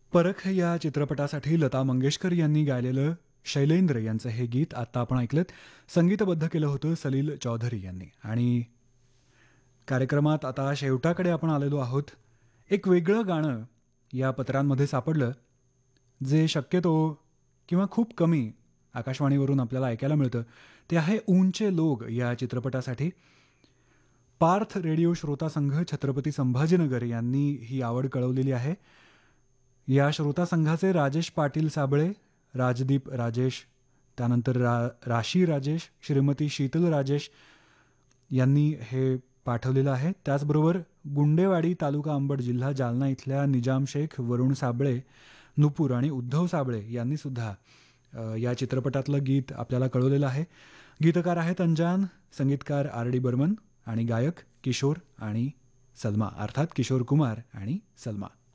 परख या चित्रपटासाठी लता मंगेशकर यांनी गायलेलं शैलेंद्र यांचं हे गीत आत्ता आपण ऐकलंत. संगीतबद्ध केलं होतं सलील चौधरी यांनी. आणि कार्यक्रमात आता शेवटाकडे आपण आलेलो आहोत. एक वेगळं गाणं या पत्रांमध्ये सापडलं, जे शक्यतो किंवा खूप कमी आकाशवाणीवरून आपल्याला ऐकायला मिळतं. ते आहे ऊंचे लोग या चित्रपटासाठी. पार्थ रेडिओ श्रोता संघ छत्रपती संभाजीनगर यांनी ही आवड कळवलेली आहे. या श्रोता संघाचे राजेश पाटील साबळे, राजदीप राजेश, त्यानंतर राशी राजेश, श्रीमती शीतल राजेश यांनी हे पाठवलेलं आहे. त्याचबरोबर गुंडेवाडी तालुका अंबड जिल्हा जालना इथल्या निजाम शेख, वरुण साबळे, नुपूर आणि उद्धव साबळे यांनी सुद्धा या चित्रपटातलं गीत आपल्याला कळवलेलं आहे. गीतकार आहेत अंजान, संगीतकार आर डी बर्मन आणि गायक किशोर आणि सलमा, अर्थात किशोर कुमार आणि सलमा.